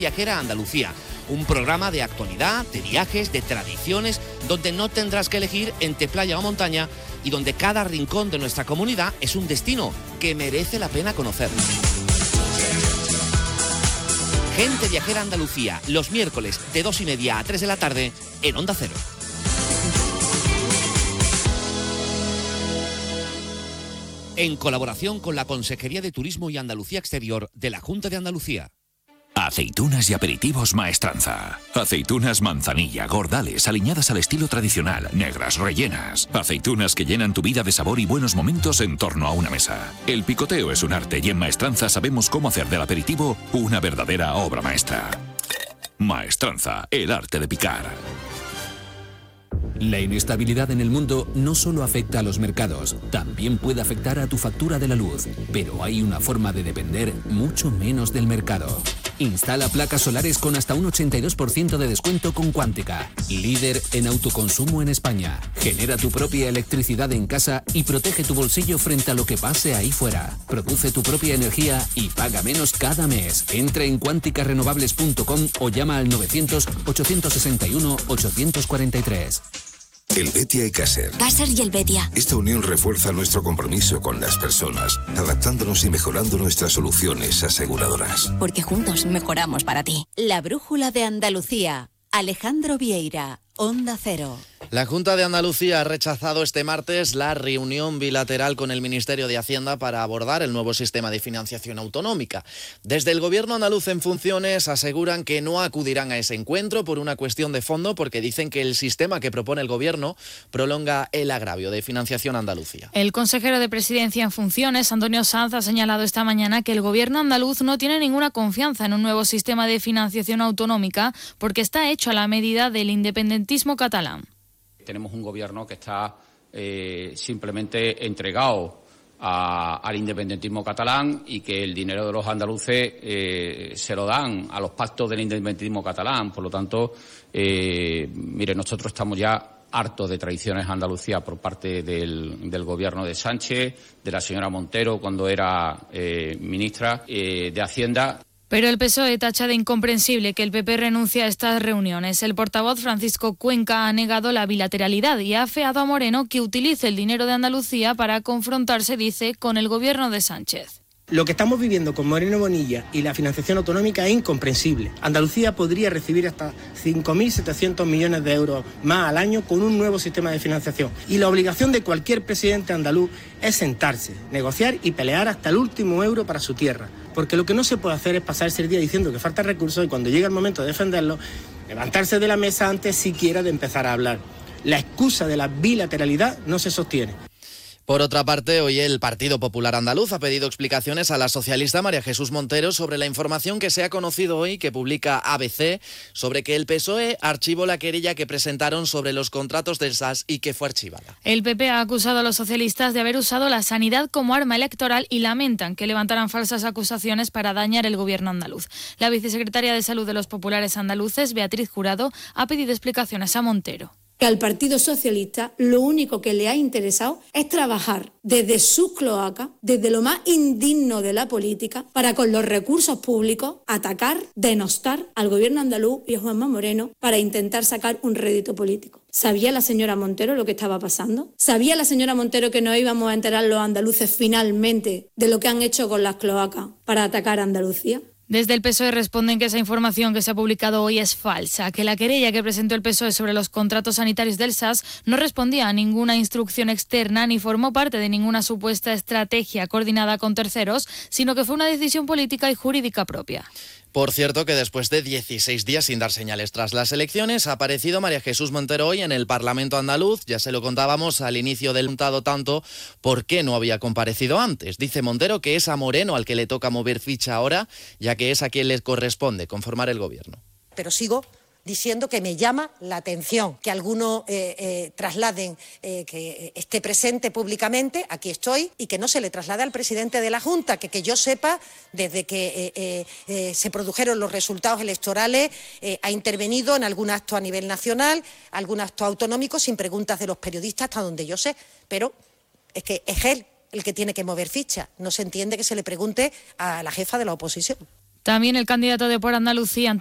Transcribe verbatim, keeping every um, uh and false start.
Viajera a Andalucía, un programa de actualidad, de viajes, de tradiciones, donde no tendrás que elegir entre playa o montaña y donde cada rincón de nuestra comunidad es un destino que merece la pena conocer. Gente Viajera a Andalucía, los miércoles de dos y media a tres de la tarde en Onda Cero. En colaboración con la Consejería de Turismo y Andalucía Exterior de la Junta de Andalucía. Aceitunas y aperitivos Maestranza. Aceitunas manzanilla, gordales, aliñadas al estilo tradicional, negras, rellenas. Aceitunas que llenan tu vida de sabor y buenos momentos en torno a una mesa. El picoteo es un arte y en Maestranza sabemos cómo hacer del aperitivo una verdadera obra maestra. Maestranza, el arte de picar. La inestabilidad en el mundo no solo afecta a los mercados, también puede afectar a tu factura de la luz. Pero hay una forma de depender mucho menos del mercado. Instala placas solares con hasta un ochenta y dos por ciento de descuento con Quántica, líder en autoconsumo en España. Genera tu propia electricidad en casa y protege tu bolsillo frente a lo que pase ahí fuera. Produce tu propia energía y paga menos cada mes. Entra en cuántica renovables punto com o llama al novecientos, ochocientos sesenta y uno, ochocientos cuarenta y tres. El Betia y Caser. Caser y el Betia. Esta unión refuerza nuestro compromiso con las personas, adaptándonos y mejorando nuestras soluciones aseguradoras. Porque juntos mejoramos para ti. La Brújula de Andalucía. Alejandro Vieira, Onda Cero. La Junta de Andalucía ha rechazado este martes la reunión bilateral con el Ministerio de Hacienda para abordar el nuevo sistema de financiación autonómica. Desde el Gobierno andaluz en funciones aseguran que no acudirán a ese encuentro por una cuestión de fondo, porque dicen que el sistema que propone el Gobierno prolonga el agravio de financiación andalucía. El consejero de Presidencia en funciones, Antonio Sanz, ha señalado esta mañana que el Gobierno andaluz no tiene ninguna confianza en un nuevo sistema de financiación autonómica porque está hecho a la medida del independentismo catalán. Tenemos un gobierno que está eh, simplemente entregado a, al independentismo catalán y que el dinero de los andaluces eh, se lo dan a los pactos del independentismo catalán. Por lo tanto, eh, mire, nosotros estamos ya hartos de traiciones a Andalucía por parte del, del gobierno de Sánchez, de la señora Montero cuando era eh, ministra eh, de Hacienda. Pero el P S O E tacha de incomprensible que el P P renuncie a estas reuniones. El portavoz Francisco Cuenca ha negado la bilateralidad y ha afeado a Moreno que utilice el dinero de Andalucía para confrontarse, dice, con el gobierno de Sánchez. Lo que estamos viviendo con Moreno Bonilla y la financiación autonómica es incomprensible. Andalucía podría recibir hasta cinco mil setecientos millones de euros más al año con un nuevo sistema de financiación. Y la obligación de cualquier presidente andaluz es sentarse, negociar y pelear hasta el último euro para su tierra. Porque lo que no se puede hacer es pasarse el día diciendo que falta recursos y cuando llega el momento de defenderlo, levantarse de la mesa antes siquiera de empezar a hablar. La excusa de la bilateralidad no se sostiene. Por otra parte, hoy el Partido Popular Andaluz ha pedido explicaciones a la socialista María Jesús Montero sobre la información que se ha conocido hoy, que publica A B C, sobre que el P S O E archivó la querella que presentaron sobre los contratos del S A S y que fue archivada. El P P ha acusado a los socialistas de haber usado la sanidad como arma electoral y lamentan que levantaran falsas acusaciones para dañar el gobierno andaluz. La vicesecretaria de Salud de los Populares Andaluces, Beatriz Jurado, ha pedido explicaciones a Montero. Que al Partido Socialista lo único que le ha interesado es trabajar desde sus cloacas, desde lo más indigno de la política, para con los recursos públicos atacar, denostar al gobierno andaluz y a Juanma Moreno para intentar sacar un rédito político. ¿Sabía la señora Montero lo que estaba pasando? ¿Sabía la señora Montero que nos íbamos a enterar los andaluces finalmente de lo que han hecho con las cloacas para atacar a Andalucía? Desde el P S O E responden que esa información que se ha publicado hoy es falsa, que la querella que presentó el P S O E sobre los contratos sanitarios del S A S no respondía a ninguna instrucción externa ni formó parte de ninguna supuesta estrategia coordinada con terceros, sino que fue una decisión política y jurídica propia. Por cierto, que después de dieciséis días sin dar señales tras las elecciones, ha aparecido María Jesús Montero hoy en el Parlamento andaluz. Ya se lo contábamos al inicio del preguntado tanto por qué no había comparecido antes. Dice Montero que es a Moreno al que le toca mover ficha ahora, ya que es a quien le corresponde conformar el gobierno. Pero sigo diciendo que me llama la atención que algunos eh, eh, trasladen eh, que esté presente públicamente, aquí estoy, y que no se le traslade al presidente de la Junta, que que yo sepa, desde que eh, eh, eh, se produjeron los resultados electorales, eh, ha intervenido en algún acto a nivel nacional, algún acto autonómico, sin preguntas de los periodistas, hasta donde yo sé, pero es que es él el que tiene que mover ficha. No se entiende que se le pregunte a la jefa de la oposición. También el candidato de Por Andalucía,